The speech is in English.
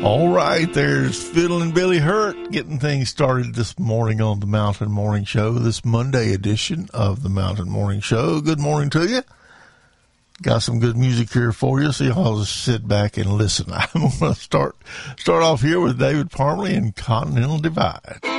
All right, there's Fiddle and Billy Hurt getting things started this morning on the Mountain Morning Show, this Monday edition of the Mountain Morning Show. Good morning to you. Got some good music here for you, so y'all just sit back and listen. I'm going to start off here with David Parmalee and Continental Divide.